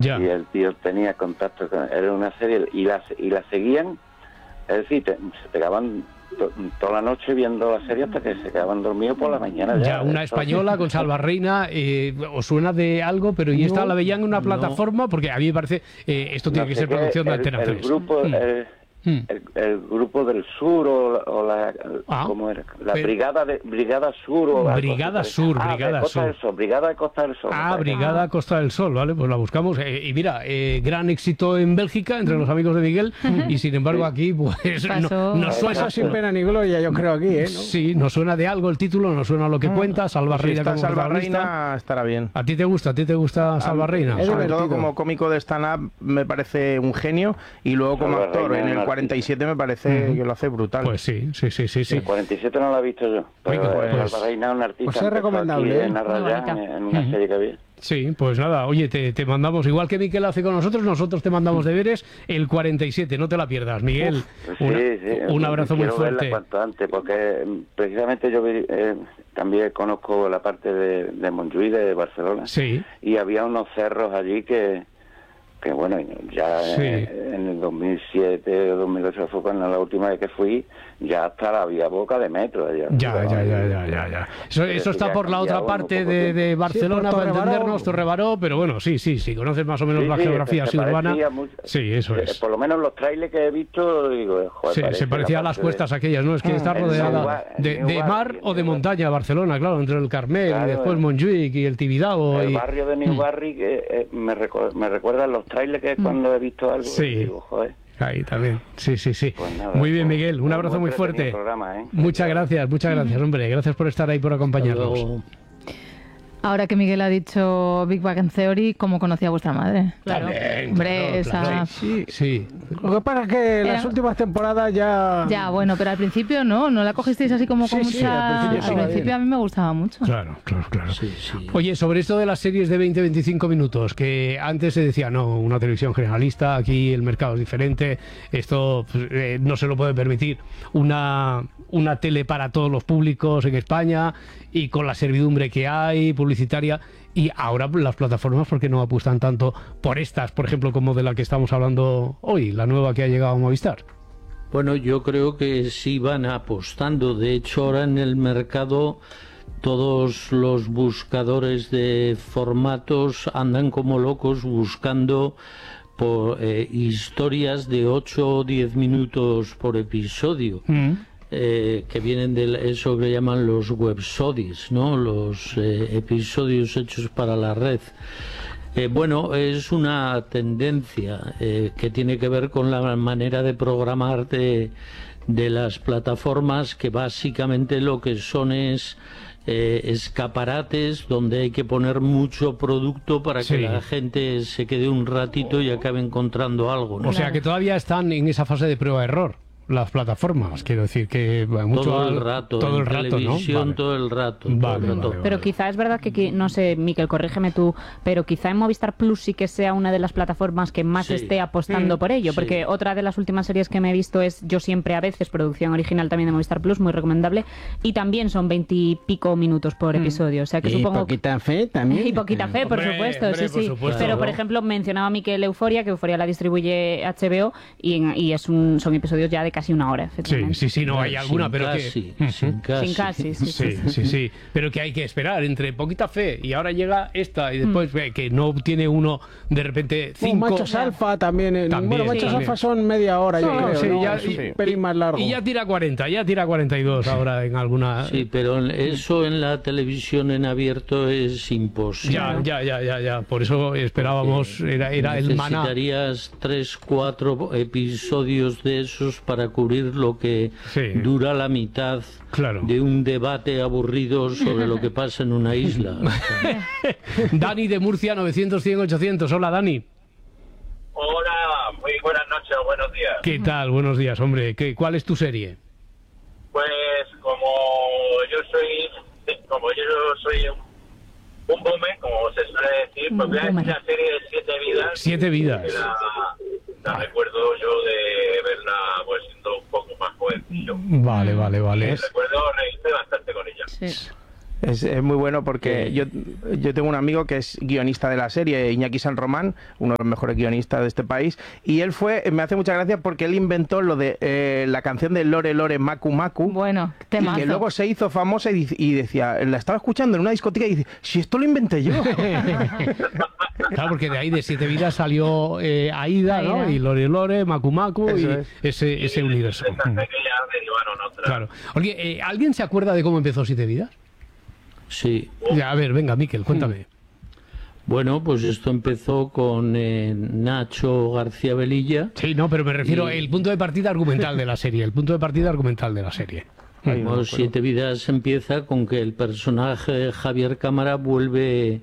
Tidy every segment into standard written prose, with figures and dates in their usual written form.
Ya. Y el tío tenía contacto con... Era una serie y la seguían, es decir, se pegaban toda la noche viendo la serie hasta que se quedaban dormidos por la mañana. Ya, una española con Salva Reina, ¿os suena de algo? Pero ¿y esta la veían en una plataforma? Porque a mí me parece, esto tiene que ser producción de Antena 3. El grupo... El grupo del sur o la ¿cómo era? La Brigada Sur o Brigada Sur, Brigada Sur. Brigada de Costa del Sol. Brigada Costa del Sol, vale, pues la buscamos. Y mira, gran éxito en Bélgica entre los amigos de Miguel y sin embargo aquí pues no suena sin pena ni gloria, yo creo aquí, ¿no? Sí, nos suena de algo el título, nos suena lo que cuenta. Salva Reina como Salva Reina estará bien. ¿A ti te gusta Salva Reina? Sobre todo como cómico de stand-up me parece un genio y luego como actor en el 47 me parece que lo hace brutal. Pues sí. El 47 no lo he visto yo. Pero Salva Reina, un artista. Pues es recomendable. En una serie que había. Sí, pues nada, oye, te mandamos, igual que Miquel hace con nosotros te mandamos deberes, el 47, no te la pierdas, Miguel. Un abrazo muy fuerte. Verla cuanto antes, porque precisamente yo también conozco la parte de Montjuïc, de Barcelona, y había unos cerros allí que bueno, ya en el 2007 o 2008 fue cuando la última vez que fui, ya hasta había boca de metro. Ya. Eso está por la otra parte de Barcelona, para entendernos, Torrebaró, pero bueno, sí, conoces más o menos la geografía así urbana. Sí, eso es. Por lo menos los trailers que he visto, digo, joder, se parecía a las cuestas aquellas, ¿no? Es que está rodeada de mar o de montaña Barcelona, claro, entre el Carmel y después Montjuïc y el Tibidabo. El barrio de New Barri que me recuerda a los trailers que cuando he visto algo, digo, joder. Ahí también, sí. Pues nada, muy bien, Miguel, un abrazo muy fuerte. Muchas gracias, hombre, gracias por estar ahí, por acompañarnos. Ahora que Miguel ha dicho Big Bang Theory, ¿cómo conocía a vuestra madre? Claro. Hombre, esa... Sí. Lo que pasa es que las últimas temporadas ya... Ya, bueno, pero al principio no la cogisteis así como con mucha... al principio a mí me gustaba mucho. Claro. Sí. Oye, sobre esto de las series de 20-25 minutos, que antes se decía, no, una televisión generalista, aquí el mercado es diferente, esto no se lo puede permitir. Una tele para todos los públicos en España y con la servidumbre que hay, publicitaria, y ahora las plataformas, ¿por qué no apuestan tanto por estas, por ejemplo, como de la que estamos hablando hoy, la nueva que ha llegado a Movistar? Bueno, yo creo que sí van apostando. De hecho, ahora en el mercado todos los buscadores de formatos andan como locos buscando por historias de 8 o 10 minutos por episodio. Que vienen de eso que llaman los websodies, ¿no? Los episodios hechos para la red. Bueno, es una tendencia que tiene que ver con la manera de programar de las plataformas, que básicamente lo que son es escaparates donde hay que poner mucho producto para que la gente se quede un ratito y acabe encontrando algo, ¿no? O sea que todavía están en esa fase de prueba-error las plataformas, quiero decir que mucho todo el rato, todo el rato, televisión, ¿no? todo el rato. Vale. Pero quizá es verdad que, no sé, Miquel, corrígeme tú, pero quizá en Movistar Plus sí que sea una de las plataformas que más esté apostando por ello, porque otra de las últimas series que me he visto es Yo siempre a veces, producción original también de Movistar Plus, muy recomendable, y también son 20 y pico minutos por episodio, o sea que supongo... Y Poquita Fe también. Y Poquita Fe, por supuesto, por supuesto. Pero, por ejemplo, mencionaba Miquel Euforia, que Euforia la distribuye HBO, y son episodios ya de casi una hora, efectivamente. Sí, no hay alguna, pero casi, que... sin casi. Sí, pero que hay que esperar entre Poquita Fe y ahora llega esta y después que no tiene uno de repente 5... Machos Alfa también. Bueno, Machos Alfa son media hora, yo creo, sí, ¿no? ya, es un pelín más largo. Y ya tira 40, ya tira 42 ahora en alguna... Sí, pero eso en la televisión en abierto es imposible. Ya, por eso esperábamos, era el maná. Necesitarías 3, 4 episodios de esos para cubrir lo que dura la mitad de un debate aburrido sobre lo que pasa en una isla. Dani de Murcia, 900-100-800. Hola, Dani. Hola, muy buenas noches o buenos días. ¿Qué tal? Buenos días, hombre. ¿Cuál es tu serie? Pues como yo soy un boomer, como se suele decir, pues voy a decir la serie de 7 vidas. 7 vidas. La recuerdo yo de verla pues siendo un poco más jovencillo. Vale. Recuerdo reírme bastante con ella. Sí. Es muy bueno porque yo tengo un amigo que es guionista de la serie, Iñaki San Román, uno de los mejores guionistas de este país, y él me hace mucha gracia porque él inventó lo de la canción de Lore Lore Macu Macu, bueno, temazo. Que luego se hizo famosa y decía, la estaba escuchando en una discoteca y dice, si esto lo inventé yo. Claro, porque de ahí de 7 vidas salió Aida, ¿no? Y Lore Lore, Macu Macu, y ese universo. Claro. Oye, ¿alguien se acuerda de cómo empezó 7 vidas? Sí. A ver, venga, Miquel, cuéntame. Bueno, pues esto empezó con Nacho García Velilla. Sí, no, pero me refiero al punto de partida argumental de la serie, Bueno, 7 vidas empieza con que el personaje de Javier Cámara vuelve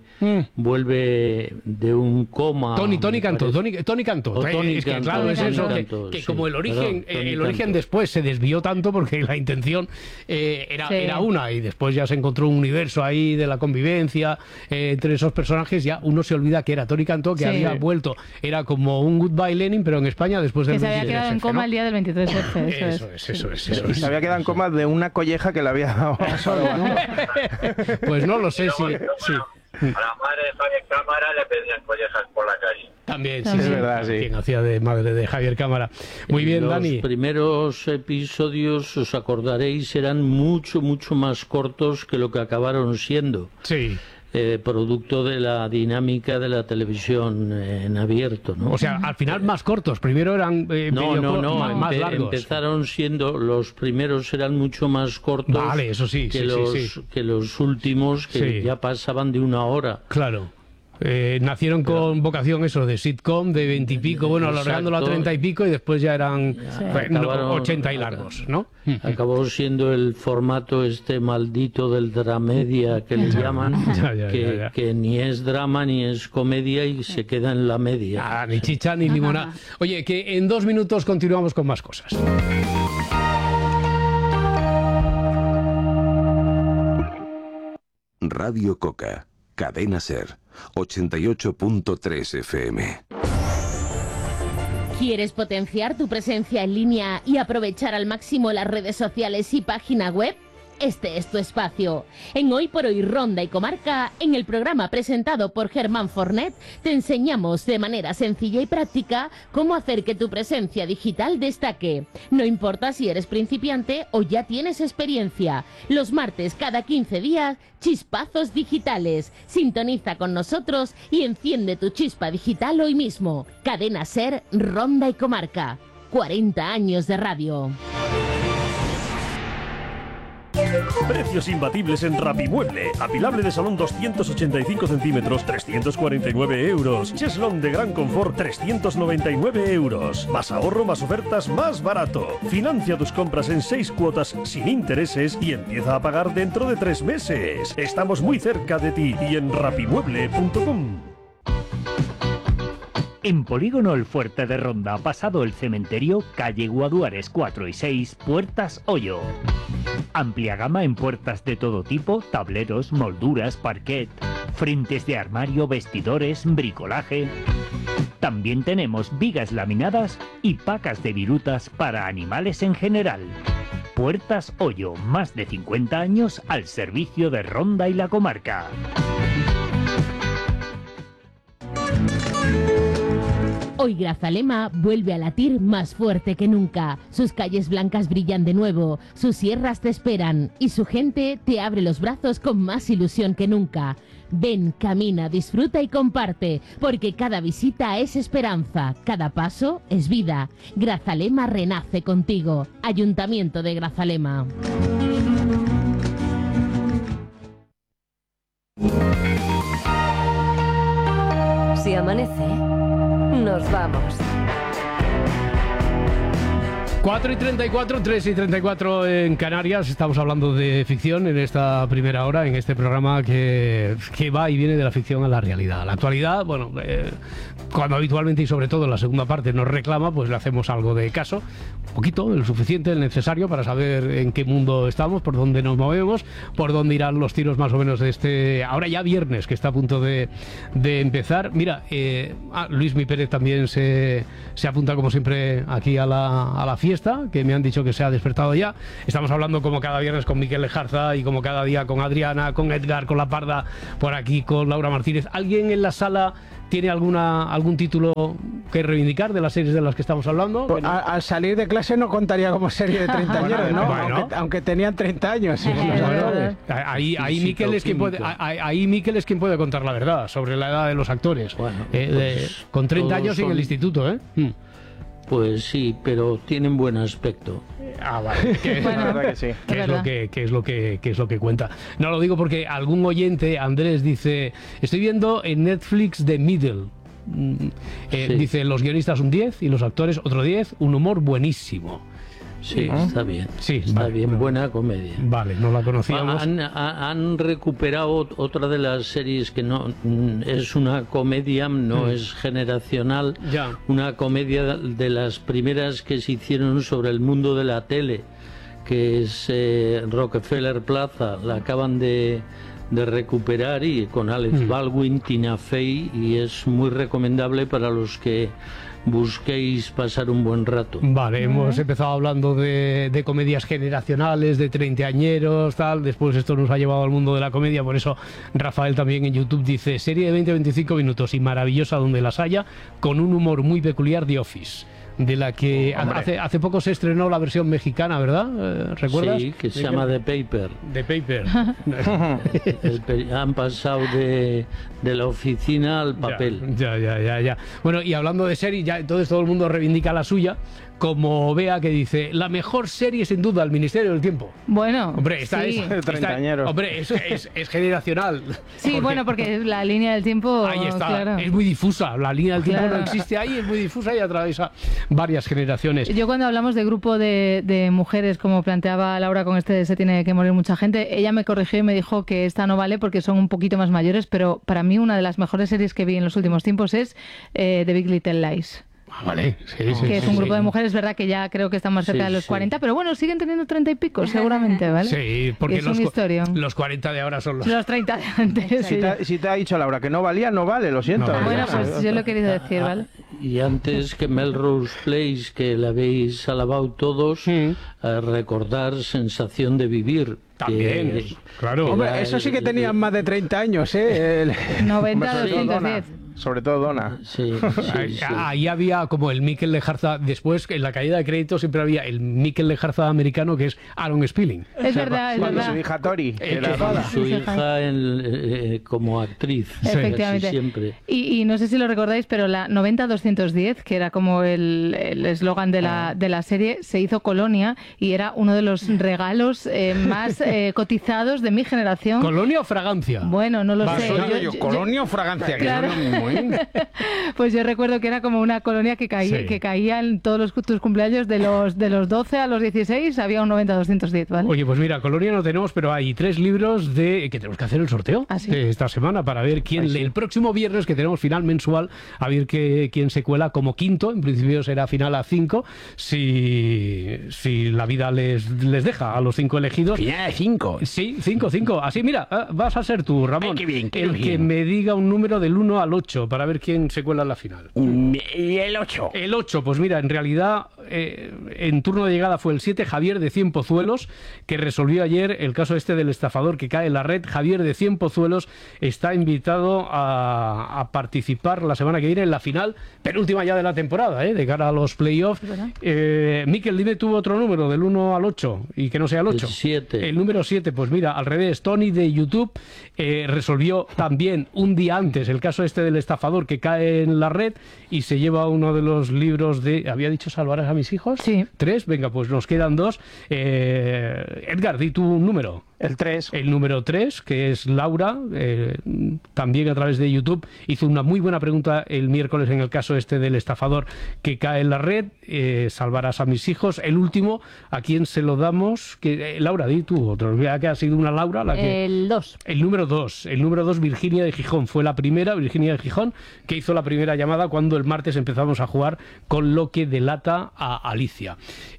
de un coma. Tony Cantó. Es que claro, es eso, que como el origen después se desvió tanto porque la intención era una, y después ya se encontró un universo ahí de la convivencia entre esos personajes, ya uno se olvida que era Tony Cantó, que había vuelto, era como un Goodbye Lenin, pero en España después del 23F. Que se había quedado en coma el día del 23F. Eso es. Y se había quedado en coma de una colleja que le había dado a Sorba, ¿no? Pues no lo sé, sí. A la madre de Javier Cámara le pedían collejas por la calle. También, sí, es verdad, sí. Quien hacía de madre de Javier Cámara. Muy bien, Dani. Los primeros episodios, os acordaréis, eran mucho más cortos que lo que acabaron siendo. Sí. Producto de la dinámica de la televisión en abierto, ¿no? O sea, al final más cortos. Primero eran más largos. Empezaron siendo, los primeros eran mucho más cortos. Vale, eso sí, que los últimos, que ya pasaban de 1 hora. Claro. Nacieron con vocación eso de sitcom de 20 y pico, bueno, alargándolo a 30 y pico, y después ya eran 80 y largos, ¿no? Acabó siendo el formato maldito del dramedia que le llaman, que ni es drama ni es comedia y se queda en la media. Ni chicha ni limonada. Oye, que en 2 minutos continuamos con más cosas. Radio Coca, Cadena Ser, 88.3 FM. ¿Quieres potenciar tu presencia en línea y aprovechar al máximo las redes sociales y página web? Este es tu espacio. En Hoy por Hoy Ronda y Comarca, en el programa presentado por Germán Fornet, te enseñamos de manera sencilla y práctica cómo hacer que tu presencia digital destaque. No importa si eres principiante o ya tienes experiencia. Los martes cada 15 días, Chispazos Digitales. Sintoniza con nosotros y enciende tu chispa digital hoy mismo. Cadena Ser, Ronda y Comarca. 40 años de radio. Precios imbatibles en Rapimueble. Apilable de salón 285 centímetros, 349 euros. Cheslón de gran confort, 399 euros. Más ahorro, más ofertas, más barato. Financia tus compras en 6 cuotas sin intereses y empieza a pagar dentro de 3 meses. Estamos muy cerca de ti y en rapimueble.com. En Polígono El Fuerte de Ronda, pasado el cementerio, calle Guaduares 4 y 6, Puertas Hoyo. Amplia gama en puertas de todo tipo, tableros, molduras, parquet, frentes de armario, vestidores, bricolaje. También tenemos vigas laminadas y pacas de virutas para animales en general. Puertas Hoyo, más de 50 años al servicio de Ronda y la comarca. Hoy Grazalema vuelve a latir más fuerte que nunca. Sus calles blancas brillan de nuevo, sus sierras te esperan y su gente te abre los brazos con más ilusión que nunca. Ven, camina, disfruta y comparte, porque cada visita es esperanza, cada paso es vida. Grazalema renace contigo. Ayuntamiento de Grazalema. Si amanece, nos vamos. 4:34, 3:34 en Canarias. Estamos hablando de ficción en esta primera hora, en este programa que va y viene de la ficción a la realidad. La actualidad, bueno, cuando habitualmente y sobre todo en la segunda parte nos reclama, pues le hacemos algo de caso, un poquito, el suficiente, el necesario para saber en qué mundo estamos, por dónde nos movemos, por dónde irán los tiros más o menos de este, ahora ya viernes, que está a punto de empezar. Mira, Luismi Pérez también se apunta como siempre aquí a la fiesta. siesta, que me han dicho que se ha despertado ya. Estamos hablando como cada viernes con Mikel Lejarza y como cada día con Adriana, con Edgar, con La Parda, por aquí con Laura Martínez. ¿Alguien en la sala tiene algún título que reivindicar de las series de las que estamos hablando? Pues al salir de clase no contaría como serie de 30 años, ¿no? Bueno. Aunque tenían 30 años. Sí, bueno, ahí Mikel es quien puede contar la verdad sobre la edad de los actores. Bueno, con 30 años en el instituto, ¿eh? Pues sí, pero tienen buen aspecto. Vale. La verdad que sí. ¿Qué es lo que cuenta? No lo digo porque algún oyente, Andrés, dice: estoy viendo en Netflix The Middle. Dice, los guionistas un 10 y los actores otro 10, un humor buenísimo. Sí, está bien. Sí, está bien, buena comedia. Vale, no la conocíamos. Han recuperado otra de las series que no es una comedia, no es generacional. Ya. Una comedia de las primeras que se hicieron sobre el mundo de la tele, que es Rockefeller Plaza. La acaban de recuperar y con Alex Baldwin, Tina Fey, y es muy recomendable para los que busquéis pasar un buen rato. Vale, hemos empezado hablando de comedias generacionales, de treintañeros, tal. Después esto nos ha llevado al mundo de la comedia. Por eso Rafael también en YouTube dice: serie de 20-25 minutos y maravillosa donde las haya, con un humor muy peculiar de Office, de la que hace poco se estrenó la versión mexicana, ¿verdad? ¿Recuerdas? Sí, que se llama The Paper. The Paper. Han pasado de la oficina al papel. Ya. Bueno, y hablando de series, ya entonces todo el mundo reivindica la suya, como Bea, que dice: la mejor serie sin duda, El Ministerio del Tiempo. Bueno, hombre, es generacional. Sí, bueno, porque la línea del tiempo, ahí está, claro. Es muy difusa, la línea del tiempo no existe ahí, es muy difusa y atraviesa varias generaciones. Yo cuando hablamos de grupo de mujeres, como planteaba Laura con Se tiene que morir mucha gente, ella me corrigió y me dijo que esta no vale porque son un poquito más mayores, pero para mí una de las mejores series que vi en los últimos tiempos es The Big Little Lies. Vale, que es un grupo de mujeres, verdad que ya creo que están más cerca de los 40, pero bueno, siguen teniendo 30 y pico, seguramente, ¿vale? Sí, porque los 40 de ahora son los 30 de antes. Si te ha dicho Laura que no valía, no vale, lo siento. Bueno, pues yo lo he querido decir, ¿vale? Y antes que Melrose Place, que la habéis alabado todos, recordar Sensación de Vivir. También, claro. Hombre, eso sí que tenían más de 30 años, ¿eh? 90-210. Sobre todo Donna. Sí. Ahí había como el Mikel Lejarza. Después, en la caída de crédito, siempre había el Mikel Lejarza americano, que es Aaron Spelling. Es verdad, es verdad. Su hija Tori. Su hija como actriz. Efectivamente. Siempre. Y no sé si lo recordáis, pero la 90-210, que era como el eslogan de la serie, se hizo Colonia y era uno de los regalos más cotizados de mi generación. ¿Colonia o fragancia? Bueno, no lo sé. ¿Colonia o fragancia? Claro. Pues yo recuerdo que era como una colonia que caía en todos tus cumpleaños de los 12 a los 16, había un 90-210, ¿vale? Oye, pues mira, Colonia no tenemos, pero hay 3 libros que tenemos que hacer el sorteo de esta semana para ver quién el próximo viernes, que tenemos final mensual, a ver quién se cuela como quinto. En principio será final a 5, si la vida les deja a los 5 elegidos. Final a 5. Sí, 5. Así, mira, vas a ser tú, Ramón. Ay, qué bien, que me diga un número del 1 al 8 para ver quién se cuela en la final. ¿Y el 8? El 8, pues mira, en realidad en turno de llegada fue el 7, Javier de Cienpozuelos, que resolvió ayer el caso del estafador que cae en la red. Javier de Cienpozuelos está invitado a participar la semana que viene en la final, penúltima ya de la temporada, de cara a los playoffs. Mikel, dime tú otro número del 1 al 8 y que no sea el 8. El 7. El número 7, pues mira, al revés, Tony de YouTube resolvió también un día antes el caso del estafador que cae en la red y se lleva uno de los libros de... ¿Había dicho salvarás a mis hijos? Sí. 3, venga, pues nos quedan 2. Edgar, di tu número. El 3. El número 3, que es Laura, también a través de YouTube, hizo una muy buena pregunta el miércoles en el caso del estafador que cae en la red. Salvarás a mis hijos. El último, ¿a quién se lo damos? Laura, di tú otro. Ya que ha sido una Laura la que... El 2. El número 2. El número 2, Virginia de Gijón. Fue la primera, Virginia de Gijón, que hizo la primera llamada cuando el martes empezamos a jugar con lo que delata a Alicia.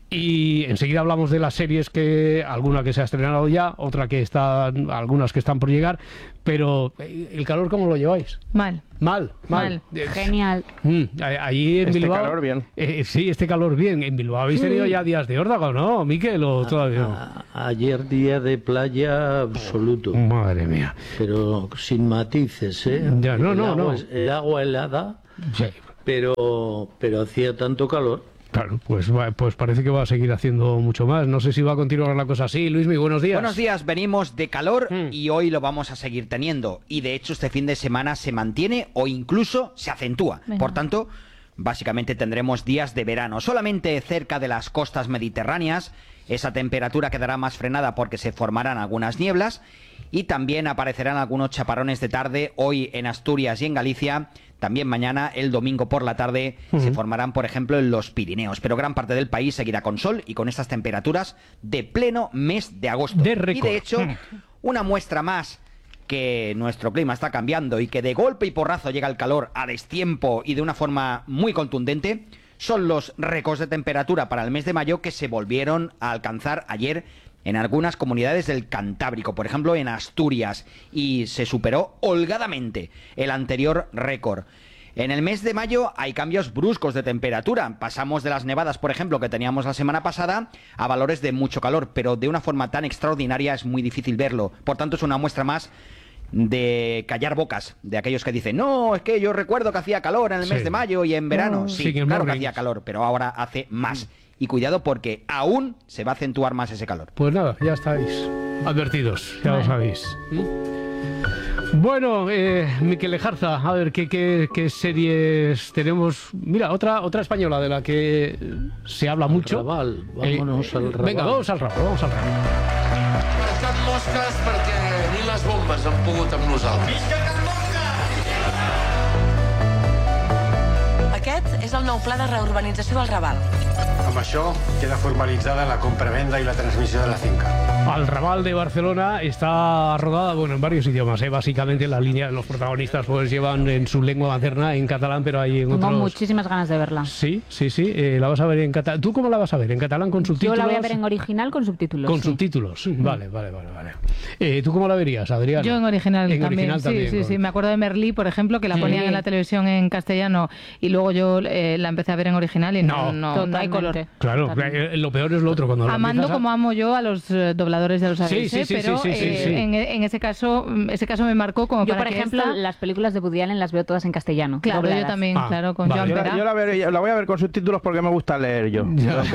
Y enseguida hablamos de las series, alguna que se ha estrenado ya, algunas que están por llegar, pero ¿el calor cómo lo lleváis? Mal. Genial. Allí en Bilbao... Este calor bien. Sí, este calor bien. En Bilbao habéis tenido ya días de órdago, ¿no, Miquel? ¿O todavía no? Ayer día de playa absoluto. Madre mía. Pero sin matices, ¿eh? Ya, no. El agua helada, sí. pero hacía tanto calor. Claro, pues parece que va a seguir haciendo mucho más. No sé si va a continuar la cosa así. Luismi, buenos días. Buenos días, venimos de calor y hoy lo vamos a seguir teniendo. Y de hecho este fin de semana se mantiene o incluso se acentúa. Venga. Por tanto, básicamente tendremos días de verano. Solamente cerca de las costas mediterráneas esa temperatura quedará más frenada porque se formarán algunas nieblas y también aparecerán algunos chaparrones de tarde hoy en Asturias y en Galicia. También mañana, el domingo por la tarde, se formarán, por ejemplo, en los Pirineos. Pero gran parte del país seguirá con sol y con estas temperaturas de pleno mes de agosto. Y de hecho, una muestra más que nuestro clima está cambiando y que de golpe y porrazo llega el calor a destiempo y de una forma muy contundente, son los récords de temperatura para el mes de mayo que se volvieron a alcanzar ayer en algunas comunidades del Cantábrico, por ejemplo en Asturias, y se superó holgadamente el anterior récord. En el mes de mayo hay cambios bruscos de temperatura. Pasamos de las nevadas, por ejemplo, que teníamos la semana pasada, a valores de mucho calor, pero de una forma tan extraordinaria es muy difícil verlo. Por tanto, es una muestra más de callar bocas de aquellos que dicen no, es que yo recuerdo que hacía calor en el mes de mayo y en verano. Sí, claro que hacía calor, pero ahora hace más. Y cuidado porque aún se va a acentuar más ese calor. Pues nada, ya estáis advertidos, ya lo sabéis. Bueno, Miquel Lejarza, a ver, ¿qué series tenemos? Mira, otra española de la que se habla mucho. Raval, vámonos al Raval. Venga, vamos al Raval. Can Mosques perquè ni les bombes han pogut amb nosaltres. Visca Can Mosques! Aquest és el nou pla de reurbanització del Raval. Amb això queda formalitzada la compra-venda y la transmisión de la finca. Al Raval de Barcelona está rodada, en varios idiomas, Básicamente la línea de los protagonistas pues llevan en su lengua materna, en catalán, pero hay en otros... Tengo muchísimas ganas de verla. Sí. La vas a ver en catalán. ¿Tú cómo la vas a ver? ¿En catalán con subtítulos? Yo la voy a ver en original con subtítulos. Con subtítulos. Vale. ¿Tú cómo la verías, Adriana? Yo en original también. Sí. Me acuerdo de Merlí, por ejemplo, que la ponían en la televisión en castellano y luego yo la empecé a ver en original y no hay color. Claro, lo peor es lo otro. Cuando amando como amo yo a los dobladores de los aves, pero en ese caso me marcó como yo, para por ejemplo, las películas de Woody Allen las veo todas en castellano. Claro, dobladas. Yo también, con Joan Pera. Yo la voy a ver con subtítulos porque me gusta leer yo.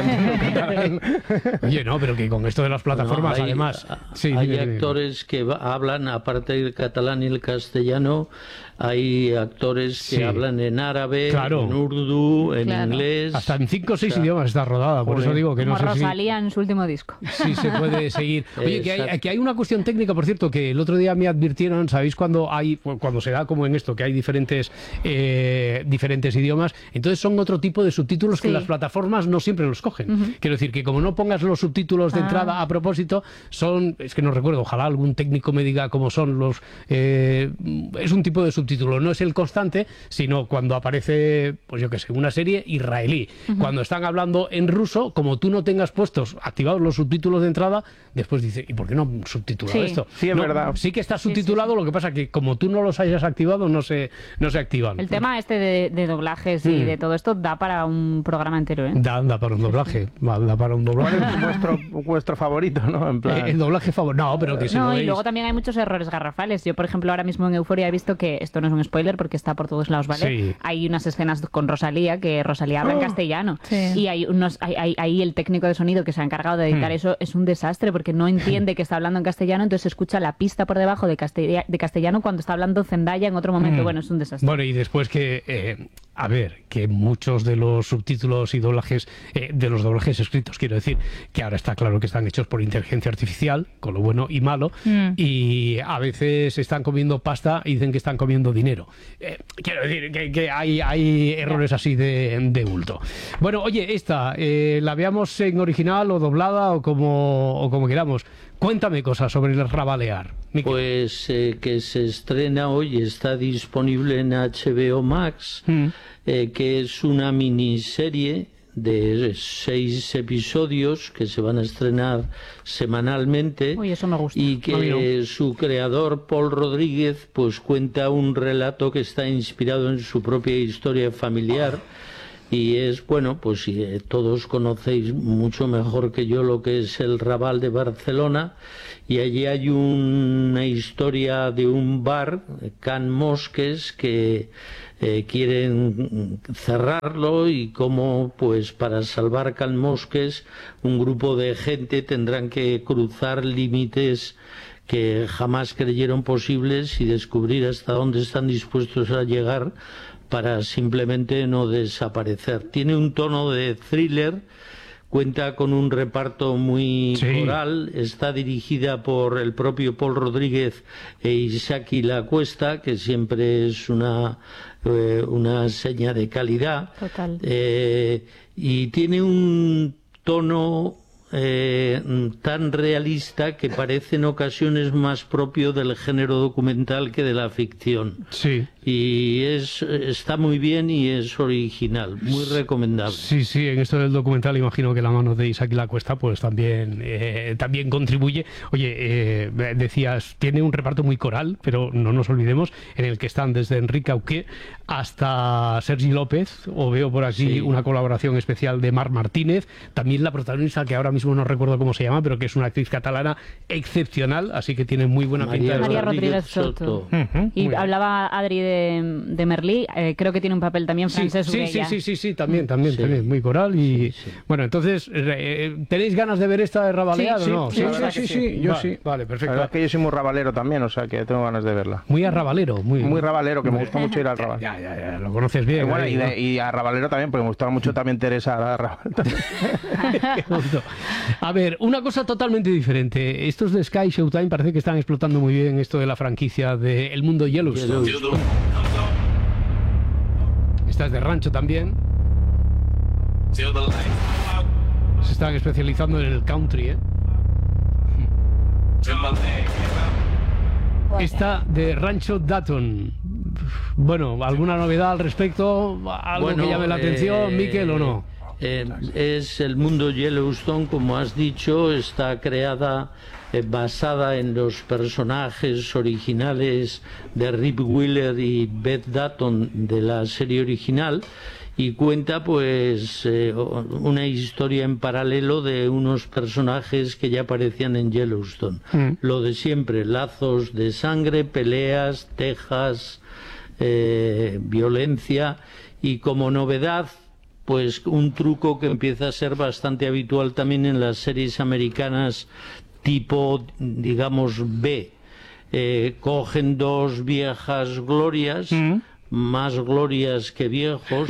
Oye, no, pero que con esto de las plataformas, además... hay actores que hablan, aparte del catalán y el castellano, hay actores que hablan en árabe, en urdu, en inglés... Hasta en 5 o 6 idiomas está rodada, por eso digo que como no sé Rosalía en su último disco. Sí, se puede seguir. Oye, que hay una cuestión técnica, por cierto, que el otro día me advirtieron, ¿sabéis? Cuando se da como en esto, que hay diferentes idiomas, entonces son otro tipo de subtítulos que las plataformas no siempre los cogen. Quiero decir que como no pongas los subtítulos de entrada a propósito, es que no recuerdo, ojalá algún técnico me diga cómo son los... es un tipo de subtítulo, no es el constante, sino cuando aparece, pues yo qué sé, una serie israelí. Cuando están hablando en ruso, como tú no tengas activados los subtítulos de entrada, después dice, ¿y por qué no han subtitulado esto? Sí, es verdad. Sí que está subtitulado, lo que pasa que como tú no los hayas activado, no se activan. El tema de doblajes y de todo esto da para un programa entero, ¿eh? Da para un doblaje. Da para un doblaje. vuestro favorito, ¿no? En plan... el doblaje favorito. No, pero que si y luego también hay muchos errores garrafales. Yo, por ejemplo, ahora mismo en Euphoria he visto que, esto no es un spoiler porque está por todos lados, ¿vale? Sí. Hay unas escenas con Rosalía, que Rosalía habla en castellano. Y hay el técnico de sonido que se ha encargado de editar eso, es un desastre porque no entiende que está hablando en castellano, entonces se escucha la pista por debajo de castellano cuando está hablando Zendaya en otro momento. Bueno, es un desastre. Bueno, y después que muchos de los subtítulos y doblajes, de los doblajes escritos, quiero decir, que ahora está claro que están hechos por inteligencia artificial, con lo bueno y malo, y a veces están comiendo pasta y dicen que están comiendo dinero. Quiero decir que hay errores así de bulto. Bueno, oye, esta, la veamos en original o doblada o como queramos. Cuéntame cosas sobre el Rabalear. Pues que se estrena hoy, está disponible en HBO Max, que es una miniserie de 6 episodios que se van a estrenar semanalmente. Uy, eso me gusta. Y que su creador, Paul Rodríguez, pues cuenta un relato que está inspirado en su propia historia familiar. Y es, bueno, pues si todos conocéis mucho mejor que yo lo que es el Raval de Barcelona, y allí hay una historia de un bar, Can Mosques, que quieren cerrarlo, y cómo, pues para salvar Can Mosques, un grupo de gente tendrán que cruzar límites que jamás creyeron posibles y descubrir hasta dónde están dispuestos a llegar para simplemente no desaparecer. Tiene un tono de thriller, cuenta con un reparto muy coral, está dirigida por el propio Paul Rodríguez e Isaki Lacuesta, que siempre es una seña de calidad. Total. Y tiene un tono tan realista que parece en ocasiones más propio del género documental que de la ficción. Sí. Y está muy bien y es original, muy recomendable. Sí, en esto del documental imagino que la mano de Isaac Lacuesta pues también contribuye. Oye, decías, tiene un reparto muy coral, pero no nos olvidemos, en el que están desde Enrique Auqué hasta Sergi López, o veo por aquí una colaboración especial de Mar Martínez, también la protagonista, que ahora mismo no recuerdo cómo se llama, pero que es una actriz catalana excepcional, así que tiene muy buena pinta. María Rodríguez Soto. Y hablaba Adri de Merlí, creo que tiene un papel también francés. Sí, también, muy coral. Y bueno, entonces, ¿tenéis ganas de ver esta de Rabaleado o no? Sí, yo sí. Vale, perfecto. La verdad es que yo soy muy rabalero también, o sea que tengo ganas de verla. Muy arrabalero, muy rabalero, que me gusta mucho ir al Rabal. Ya, lo conoces bien. Bueno, y a rabalero también, porque me gustaba mucho también Teresa Rabal. A ver, una cosa totalmente diferente. Estos de Sky Showtime parece que están explotando muy bien esto de la franquicia de El Mundo Yellowstone. Esta es de rancho también. Se están especializando en el country, Esta de Rancho Dayton. Bueno, ¿alguna novedad al respecto? ¿Algo que llame la atención, Miquel, o no? Es El Mundo Yellowstone, como has dicho, está creada basada en los personajes originales de Rip Wheeler y Beth Dutton de la serie original, y cuenta pues una historia en paralelo de unos personajes que ya aparecían en Yellowstone. Lo de siempre, lazos de sangre, peleas, tejas, violencia, y como novedad pues un truco que empieza a ser bastante habitual también en las series americanas tipo, digamos, B. Cogen dos viejas glorias, más glorias que viejos,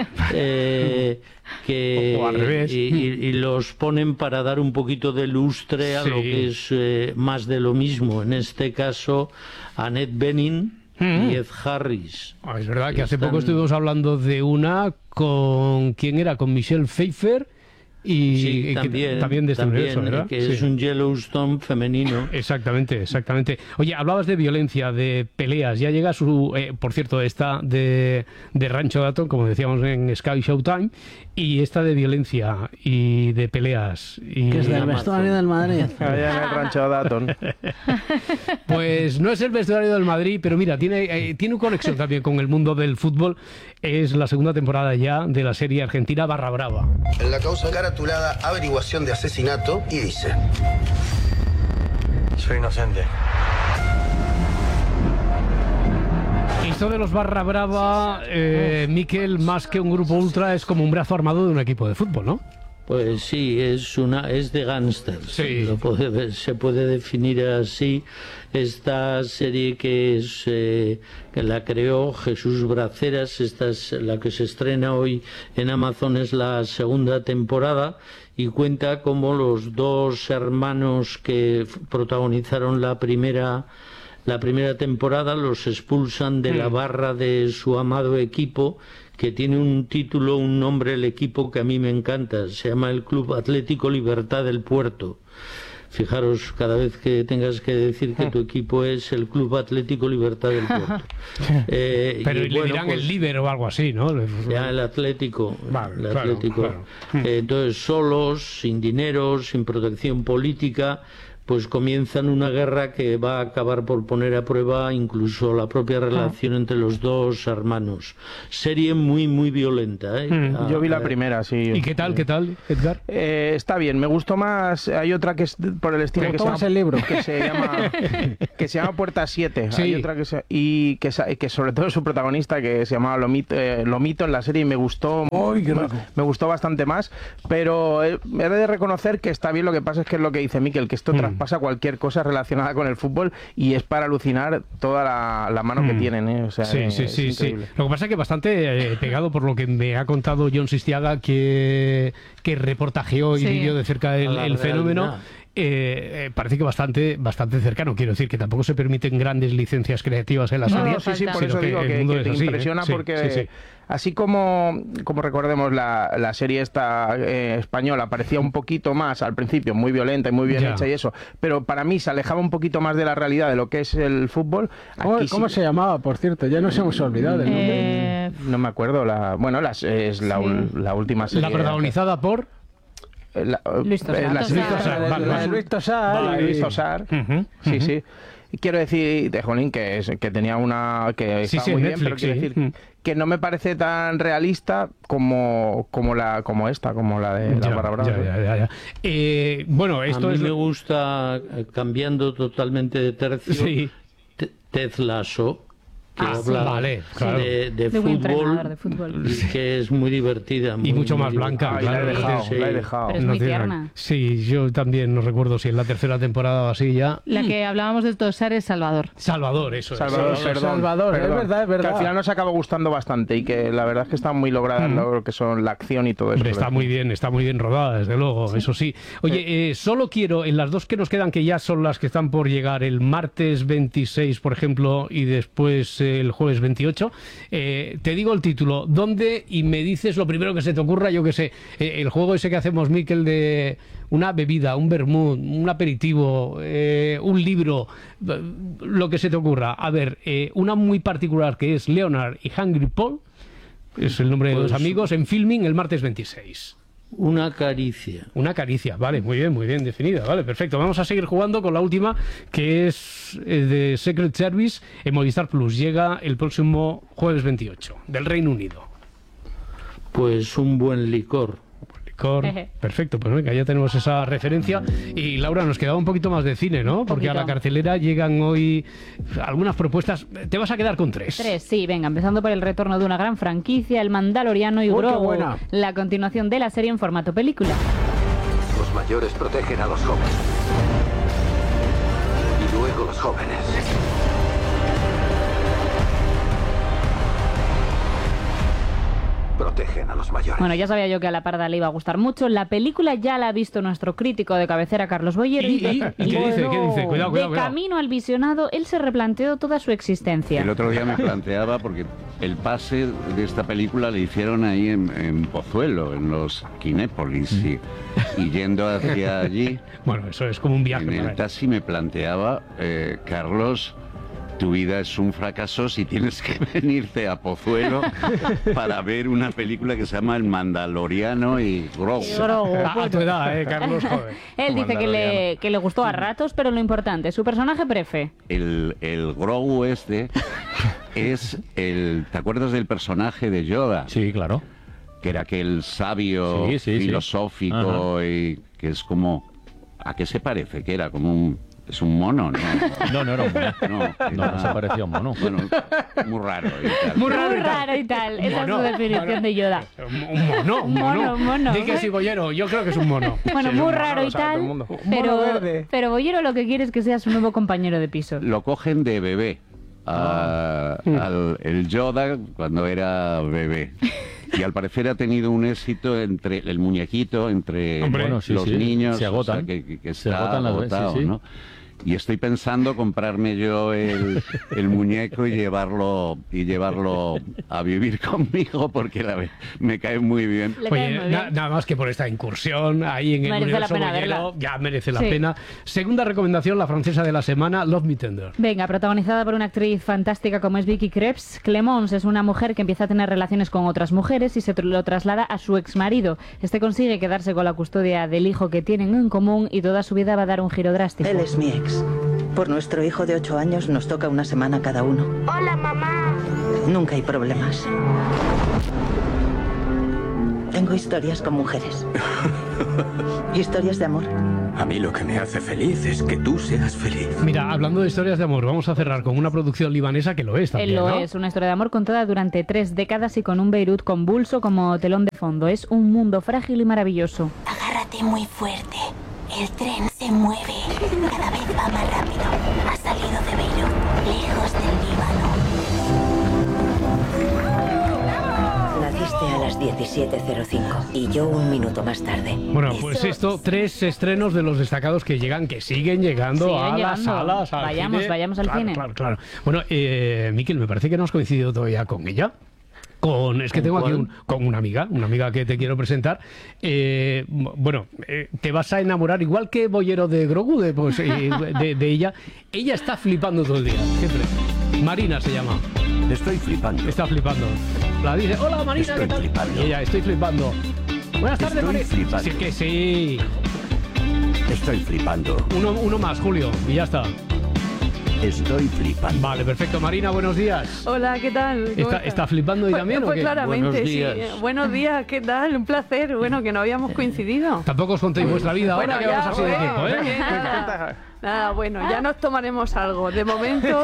y los ponen para dar un poquito de lustre a lo que es más de lo mismo. En este caso, Annette Bening y Ed Harris. Es verdad que hace poco estuvimos hablando de una con... ¿Quién era? Con Michelle Pfeiffer. Y también de este universo, ¿verdad? Que es un Yellowstone femenino. Exactamente. Oye, hablabas de violencia, de peleas. Ya llega su... por cierto, esta de Rancho Dayton, como decíamos en Sky Showtime, y esta de violencia y de peleas. Que es del vestuario del Madrid. Allá en el Rancho Dayton. Pues no es el vestuario del Madrid, pero mira, tiene una conexión también con el mundo del fútbol. Es la segunda temporada ya de la serie argentina Barra Brava. En la causa caratulada averiguación de asesinato, y dice: soy inocente. Esto de los Barra Brava, Miquel, más que un grupo ultra, es como un brazo armado de un equipo de fútbol, ¿no? Pues sí, es de gángsters. Sí. Se puede definir así. Esta serie que la creó Jesús Braceras, esta es la que se estrena hoy en Amazon, es la segunda temporada, y cuenta como los dos hermanos que protagonizaron la primera temporada los expulsan de la barra de su amado equipo, que tiene un título, un nombre, el equipo que a mí me encanta, se llama el Club Atlético Libertad del Puerto. Fijaros, cada vez que tengas que decir que tu equipo es el Club Atlético Libertad del Puerto. Pero le dirán pues, el Líber o algo así, ¿no? Ya el Atlético. Vale, el Atlético. Claro. Entonces, solos, sin dinero, sin protección política, pues comienzan una guerra que va a acabar por poner a prueba incluso la propia relación entre los dos hermanos. Serie muy, muy violenta, ¿eh? Yo vi la primera, sí. ¿Y qué tal, Edgar? Está bien, me gustó más. Hay otra que es por el estilo que se llama el libro que se llama Puerta 7. Sí. Hay otra que sobre todo su protagonista, que se llamaba Lomito en la serie, y me gustó. Me gustó bastante más, pero he de reconocer que está bien. Lo que pasa es que es lo que dice Miquel, que esto pasa cualquier cosa relacionada con el fútbol y es para alucinar toda la mano que tienen, ¿eh? O sea, sí. Lo que pasa es que bastante pegado por lo que me ha contado John Sistiaga, que reportajeó y vivió de cerca el fenómeno. Parece que bastante cercano. Quiero decir que tampoco se permiten grandes licencias creativas en la serie. Sí, por eso digo que te impresiona, porque así como recordemos la serie esta española parecía un poquito más al principio muy violenta y muy bien hecha y eso, pero para mí se alejaba un poquito más de la realidad de lo que es el fútbol. ¿Cómo se llamaba, por cierto? Ya nos hemos olvidado del nombre. No me acuerdo. Es la última serie. La protagonizada por Luis Tosar. Sí. Quiero decir, de Jolín, que tenía una que estaba muy bien, pero quiero decir que no me parece tan realista como la de la Barra Brava. Bueno, esto a mí me gusta, cambiando totalmente de tercio, Ted Lasso, que habla de fútbol, y que es muy divertida. Y mucho más blanca. La he dejado. Pero es muy tierna. Sí, yo también no recuerdo si en la tercera temporada o así ya. La que hablábamos de Tosar es Salvador. Salvador, eso es. Salvador. Es verdad. Que al final nos acaba gustando bastante y que la verdad es que está muy lograda lo que son la acción y todo eso. Hombre, está muy bien rodada, desde luego, eso sí. Oye, solo quiero, en las dos que nos quedan, que ya son las que están por llegar, el martes 26, por ejemplo, y después el jueves 28, te digo el título, ¿dónde? Y me dices lo primero que se te ocurra, yo que sé, el juego ese que hacemos, Miquel, de una bebida, un vermut, un aperitivo, un libro, lo que se te ocurra. A ver, una muy particular que es Leonard y Hungry Paul, es el nombre de dos amigos, en Filming el martes 26. Una caricia. Una caricia, vale, muy bien definida, vale, perfecto. Vamos a seguir jugando con la última, que es de Secret Service en Movistar Plus. Llega el próximo jueves 28, del Reino Unido. Pues un buen licor. Perfecto, pues venga, ya tenemos esa referencia. Y Laura, nos quedaba un poquito más de cine, ¿no? Porque a la cartelera llegan hoy algunas propuestas. Te vas a quedar con tres. Sí, venga, empezando por el retorno de una gran franquicia, El Mandaloriano y Grogu, la continuación de la serie en formato película. Los mayores protegen a los jóvenes. Y luego los jóvenes protegen a los mayores. Bueno, ya sabía yo que a la parda le iba a gustar mucho. La película ya la ha visto nuestro crítico de cabecera, Carlos Boyero. ¿Y qué dice? Cuidado. De camino al visionado, él se replanteó toda su existencia. El otro día me planteaba, porque el pase de esta película le hicieron ahí en Pozuelo, en los Kinépolis, y yendo hacia allí... Bueno, eso es como un viaje. En el taxi me planteaba, Carlos... Tu vida es un fracaso si tienes que venirte a Pozuelo para ver una película que se llama El Mandaloriano y Grogu. A tu edad, Carlos, joder. Él dice que le gustó a ratos, pero lo importante, su personaje prefe. El Grogu este es el... ¿Te acuerdas del personaje de Yoda? Sí, claro. Que era aquel sabio filosófico y que es como... ¿A qué se parece? Que era como un... Es un mono, ¿no? No era un mono. No se parecía a un mono. Bueno, muy raro y tal. Muy raro y tal. Esa es su definición de Yoda. Un mono. Di que sí, Boyero. Yo creo que es un mono. Bueno, muy raro y tal. Pero Boyero lo que quiere es que sea su nuevo compañero de piso. Lo cogen de bebé. El Yoda cuando era bebé. Y al parecer ha tenido un éxito entre el muñequito, entre los niños. Se agotan. O sea, que está agotado, ¿no? Y estoy pensando comprarme yo el muñeco y llevarlo a vivir conmigo porque me cae muy bien. Oye, nada más que por esta incursión ahí en el universo boyero, ya merece la pena. Segunda recomendación, la francesa de la semana, Love Me Tender. Venga, protagonizada por una actriz fantástica como es Vicky Krieps, Clemence es una mujer que empieza a tener relaciones con otras mujeres y se lo traslada a su exmarido. Este consigue quedarse con la custodia del hijo que tienen en común y toda su vida va a dar un giro drástico. Él es mi ex. Por nuestro hijo de 8 años nos toca una semana cada uno. Hola, mamá. Nunca hay problemas. Tengo historias con mujeres. Historias de amor. A mí lo que me hace feliz es que tú seas feliz. Mira, hablando de historias de amor, vamos a cerrar con una producción libanesa que lo es también, Lo ¿no? es, una historia de amor contada durante 3 décadas y con un Beirut convulso como telón de fondo. Es un mundo frágil y maravilloso. Agárrate muy fuerte. El tren se mueve. Cada vez va más rápido. Ha salido de Beirut, lejos del Líbano. Naciste a las 17:05 y yo un minuto más tarde. Bueno, pues esto, 3 estrenos de los destacados que llegan, que siguen llegando a las salas. Vayamos al cine. Claro. Bueno, Miquel, me parece que no has coincidido todavía con ella. Es que tengo aquí con una amiga que te quiero presentar. Te vas a enamorar, igual que Boyero de Grogu, de ella. Ella está flipando todo el día, siempre. Marina se llama. Estoy flipando. Está flipando. La dice, hola Marina, ¿qué tal? Flipando. Y ella, estoy flipando. Buenas tardes, Marina. Flipando. Sí que sí. Estoy flipando. Uno más, Julio, y ya está. Estoy flipando. Vale, perfecto. Marina, buenos días. Hola, ¿qué tal? ¿Está flipando hoy también o qué? Claramente, Buenos sí. días. Buenos días, ¿qué tal? Un placer. Bueno, que no habíamos coincidido. Tampoco os contéis vuestra vida ahora, que vamos así de tiempo, ¿eh? Nada, bueno, ya nos tomaremos algo. De momento,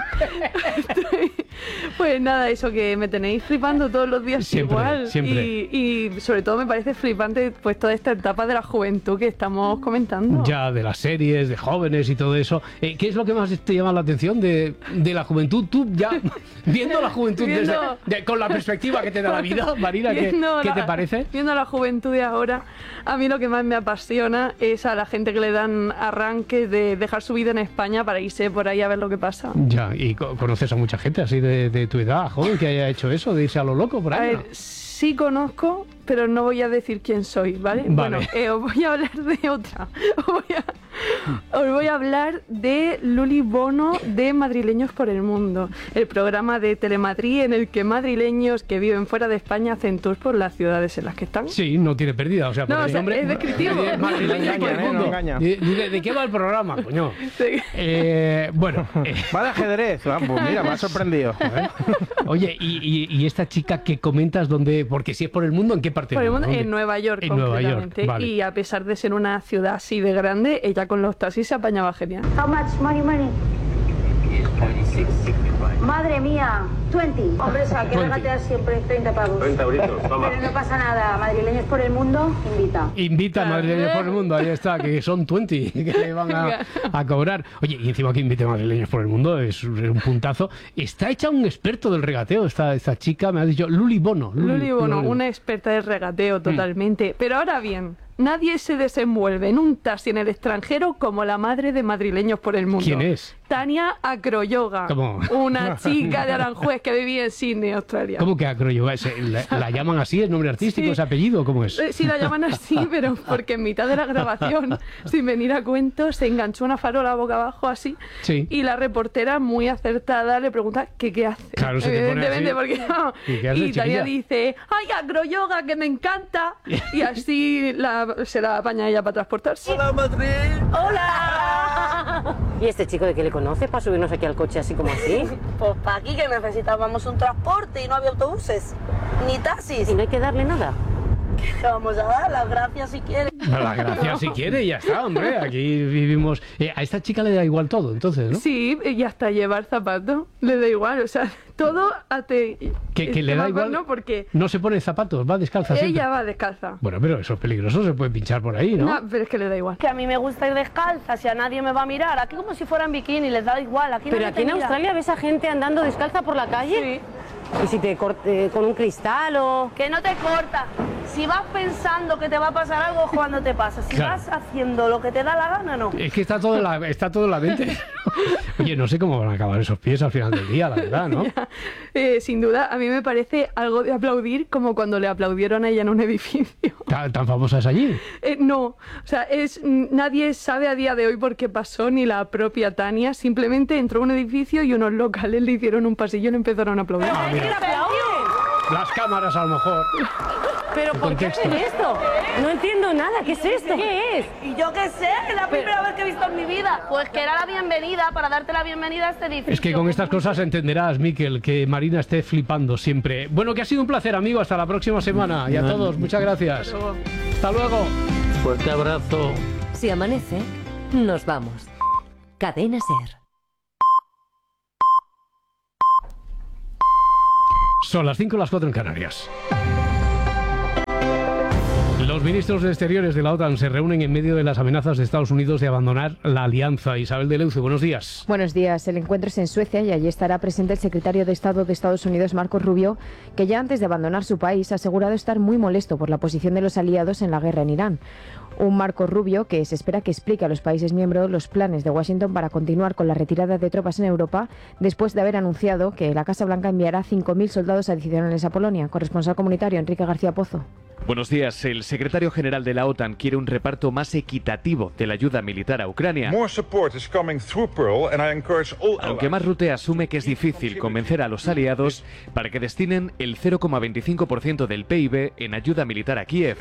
pues nada, eso que me tenéis flipando todos los días igual. Siempre. Y sobre todo me parece flipante pues toda esta etapa de la juventud que estamos comentando. Ya, de las series, de jóvenes y todo eso. ¿Qué es lo que más te llama la atención de la juventud? Tú ya, viendo la juventud con la perspectiva que te da la vida, Marina, ¿qué te parece? Viendo la juventud de ahora, a mí lo que más me apasiona es a la gente que le dan arranque de dejar su vida en España para irse por ahí a ver lo que pasa. Ya, y conoces a mucha gente así de tu edad, joven, que haya hecho eso, de irse a lo loco por ahí. A ver, sí conozco, pero no voy a decir quién soy, ¿vale? Bueno, os voy a hablar de otra. Os voy a hablar de Luli Bono de Madrileños por el Mundo, el programa de Telemadrid en el que madrileños que viven fuera de España hacen tours por las ciudades en las que están. Sí, no tiene pérdida, o sea, por el nombre es descriptivo. Madrileños por el Mundo. ¿De qué va el programa, coño? Bueno. Va de ajedrez, vamos, mira, me ha sorprendido. Oye, y esta chica que comentas, ¿dónde? Porque si es por el mundo, ¿en qué parte? Por el mundo, en Nueva York, concretamente. Vale. Y a pesar de ser una ciudad así de grande, ella con los taxis se apañaba genial. How much money? Madre mía, 20. Hombre, o sea, que regateas siempre 30 pavos. 30 euritos, toma. Pero no pasa nada, Madrileños por el Mundo, invita. Invita a Madrileños por el Mundo, ahí está, que son 20 que le van a cobrar. Oye, y encima que invite a Madrileños por el Mundo es un puntazo. Está hecha un experto del regateo, esta chica, me ha dicho, Luli Bono. Luli Bono, una experta del regateo totalmente. Pero ahora bien, nadie se desenvuelve en un taxi en el extranjero como la madre de Madrileños por el Mundo. ¿Quién es? Tania Acroyoga, ¿Cómo? una chica de Aranjuez que vivía en Sydney, Australia. ¿Cómo que Acroyoga? ¿La llaman así? ¿Es nombre artístico? Sí. ¿Es apellido? ¿Cómo es? Sí, la llaman así, pero porque en mitad de la grabación, sin venir a cuento, se enganchó una farola boca abajo así. Sí. Y la reportera, muy acertada, le pregunta qué hace. Claro, se te pone así. Porque no. ¿Y Tania dice, ¡ay, Acroyoga, que me encanta! Y así se la apaña ella para transportarse. ¡Hola, Madrid! ¡Hola! ¿Y este chico de qué le conoce para subirnos aquí al coche así como así? Pues para aquí que necesitábamos un transporte y no había autobuses, ni taxis. ¿Y no hay que darle nada? ¿Qué vamos a dar? Las gracias si quiere. Las gracias si quiere y ya está, hombre. Aquí vivimos... a esta chica le da igual todo, entonces, ¿no? Sí, y hasta llevar zapatos le da igual, o sea, todo que le da igual, ¿no? Porque no se pone zapatos, va descalza siempre. ella va descalza. Bueno, pero eso es peligroso, se puede pinchar por ahí, ¿no? No, pero es que le da igual. Que a mí me gusta ir descalza, si a nadie me va a mirar. Aquí como si fuera en bikini, les da igual. Aquí pero aquí en Australia ves a gente andando descalza por la calle. Sí. ¿Y si te con un cristal o...? Que no te corta. Si vas pensando que te va a pasar algo, cuando te pasa. Si vas haciendo lo que te da la gana, no. Es que está todo en la mente. Oye, no sé cómo van a acabar esos pies al final del día, la verdad, ¿no? Sin duda, a mí me parece algo de aplaudir, como cuando le aplaudieron a ella en un edificio. ¿Tan famosa es allí? No, o sea, nadie sabe a día de hoy por qué pasó, ni la propia Tania. Simplemente entró a un edificio y unos locales le hicieron un pasillo y le empezaron a aplaudir. Las cámaras, a lo mejor. ¿Pero por qué hacen esto? No entiendo nada. ¿Qué es esto? ¿Qué es? Y yo qué sé, es la primera vez que he visto en mi vida. Pues que era la bienvenida, para darte la bienvenida a este edificio. Es que con estas cosas entenderás, Miquel, que Marina esté flipando siempre. Bueno, que ha sido un placer, amigo. Hasta la próxima semana. Y a todos, muchas gracias. Hasta luego. Fuerte abrazo. Si amanece, nos vamos. Cadena SER. Son las 5 y las 4 en Canarias. Los ministros de Exteriores de la OTAN se reúnen en medio de las amenazas de Estados Unidos de abandonar la alianza. Isabel de Leuce, buenos días. Buenos días. El encuentro es en Suecia y allí estará presente el secretario de Estado de Estados Unidos, Marco Rubio, que ya antes de abandonar su país ha asegurado estar muy molesto por la posición de los aliados en la guerra en Irán. Un Marco Rubio que se espera que explique a los países miembros los planes de Washington para continuar con la retirada de tropas en Europa, después de haber anunciado que la Casa Blanca enviará 5.000 soldados adicionales a Polonia. Corresponsal comunitario Enrique García Pozo. Buenos días. El secretario general de la OTAN quiere un reparto más equitativo de la ayuda militar a Ucrania. Aunque Mark Rutte asume que es difícil convencer a los aliados para que destinen el 0,25% del PIB en ayuda militar a Kiev.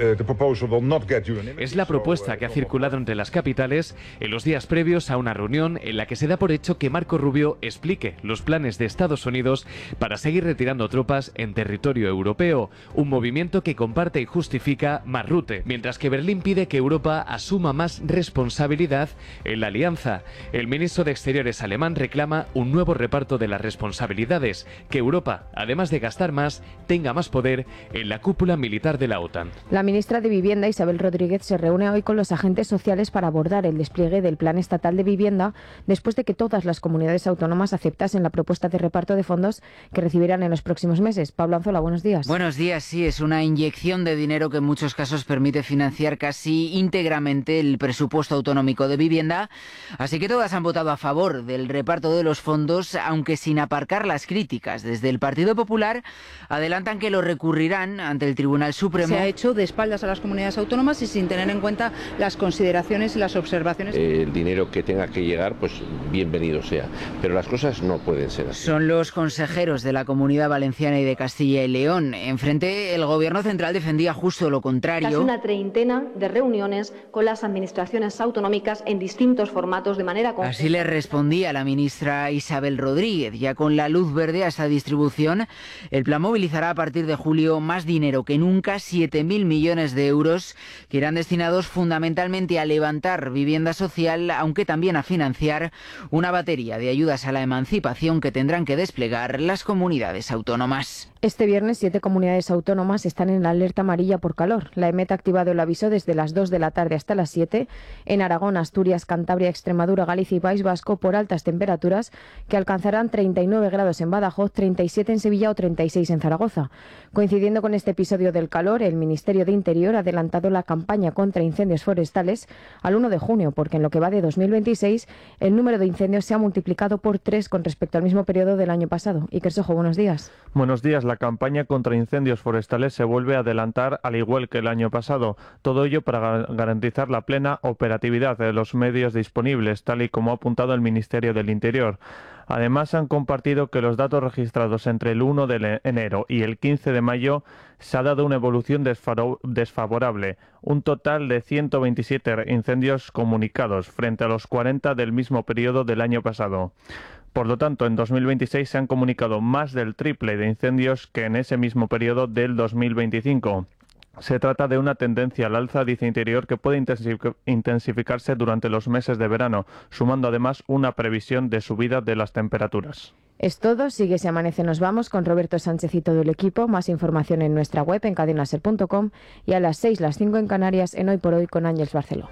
Es la propuesta que ha circulado entre las capitales en los días previos a una reunión en la que se da por hecho que Marco Rubio explique los planes de Estados Unidos para seguir retirando tropas en territorio europeo, un movimiento que comparte y justifica Mark Rutte, mientras que Berlín pide que Europa asuma más responsabilidad en la alianza. El ministro de Exteriores alemán reclama un nuevo reparto de las responsabilidades, que Europa, además de gastar más, tenga más poder en la cúpula militar de la OTAN. La ministra de Vivienda, Isabel Rodríguez, se reúne hoy con los agentes sociales para abordar el despliegue del Plan Estatal de Vivienda, después de que todas las comunidades autónomas aceptasen la propuesta de reparto de fondos que recibirán en los próximos meses. Pablo Anzola, buenos días. Buenos días, sí, es una inyección de dinero que en muchos casos permite financiar casi íntegramente el presupuesto autonómico de vivienda, así que todas han votado a favor del reparto de los fondos, aunque sin aparcar las críticas. Desde el Partido Popular adelantan que lo recurrirán ante el Tribunal Supremo. Se ha hecho de espaldas a las comunidades autónomas y sin tener en cuenta las consideraciones y las observaciones. El dinero que tenga que llegar, pues bienvenido sea, pero las cosas no pueden ser así. Son los consejeros de la Comunidad Valenciana y de Castilla y León. Enfrente, el Gobierno central defendía justo lo contrario. Casi una treintena de reuniones con las administraciones autonómicas en distintos formatos de manera conjunta. Así le respondía la ministra Isabel Rodríguez. Ya con la luz verde a esta distribución, el plan movilizará a partir de julio más dinero que nunca, 7.000 millones de euros, que irán destinados fundamentalmente a levantar vivienda social, aunque también a financiar una batería de ayudas a la emancipación que tendrán que desplegar las comunidades autónomas. Este viernes 7 comunidades autónomas están en la alerta amarilla por calor. La EMET ha activado el aviso desde las 2 de la tarde hasta las 7 en Aragón, Asturias, Cantabria, Extremadura, Galicia y País Vasco por altas temperaturas que alcanzarán 39 grados en Badajoz, 37 en Sevilla o 36 en Zaragoza. Coincidiendo con este episodio del calor, el Ministerio de Interior ha adelantado la campaña contra incendios forestales al 1 de junio, porque en lo que va de 2026 el número de incendios se ha multiplicado por 3 con respecto al mismo periodo del año pasado. Iker Sojo, buenos días. Buenos días. La campaña contra incendios forestales se vuelve a adelantar al igual que el año pasado. Todo ello para garantizar la plena operatividad de los medios disponibles, tal y como ha apuntado el Ministerio del Interior. Además, han compartido que los datos registrados entre el 1 de enero y el 15 de mayo se ha dado una evolución desfavorable. Un total de 127 incendios comunicados frente a los 40 del mismo periodo del año pasado. Por lo tanto, en 2026 se han comunicado más del triple de incendios que en ese mismo periodo del 2025. Se trata de una tendencia al alza, dice Interior, que puede intensificarse durante los meses de verano, sumando además una previsión de subida de las temperaturas. Es todo. Sigue Si Amanece Nos Vamos con Roberto Sánchez y todo el equipo. Más información en nuestra web en cadenaser.com y a las 6, las 5 en Canarias en Hoy por Hoy con Ángeles Barceló.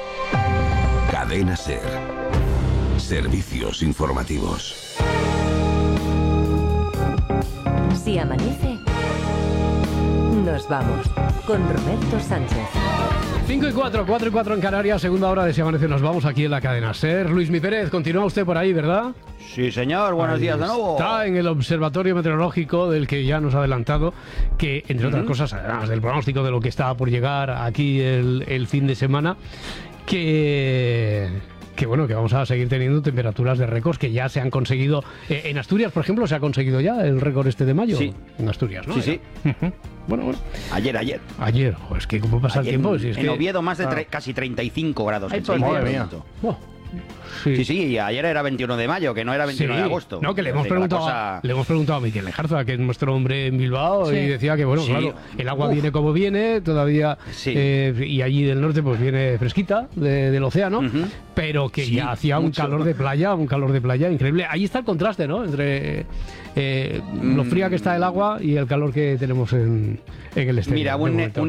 Cadena Ser. Servicios informativos. Si amanece, nos vamos. con Roberto Sánchez. 5 y 4, 4 y 4 en Canarias, segunda hora de Si Amanece Nos Vamos aquí en la cadena SER. Luis Mi Pérez, continúa usted por ahí, ¿verdad? Sí, señor, buenos días de nuevo. Está en el Observatorio Meteorológico del que ya nos ha adelantado que, entre otras cosas, además del pronóstico de lo que está por llegar aquí el fin de semana, que bueno, que vamos a seguir teniendo temperaturas de récords que ya se han conseguido. En Asturias, por ejemplo, se ha conseguido ya el récord este de mayo. Sí. En Asturias, ¿no? Sí, sí. Bueno. Ayer. Ayer, es que cómo pasa el tiempo. Si es en Oviedo más de casi 35 grados. Madre mía. Sí, y ayer era 21 de mayo, que no era 21 de agosto. No, que le hemos preguntado a Miquel Lejarza, que es nuestro hombre en Bilbao, y decía que, bueno, claro, el agua viene como viene, todavía, y allí del norte pues viene fresquita del océano, pero que ya hacía un calor de playa increíble. Ahí está el contraste, ¿no? Entre lo fría que está el agua y el calor que tenemos en el exterior. Mira,